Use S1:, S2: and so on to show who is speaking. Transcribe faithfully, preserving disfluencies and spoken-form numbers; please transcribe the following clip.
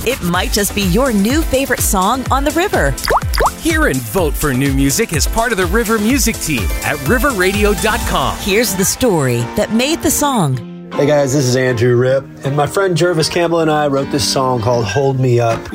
S1: It might just be your new favorite song on the river.
S2: Hear and vote for new music as part of the River Music Team at river radio dot com.
S1: Here's the story that made the song.
S3: Hey guys, this is Andrew Ripp, and my friend Jervis Campbell and I wrote this song called Hold Me Up.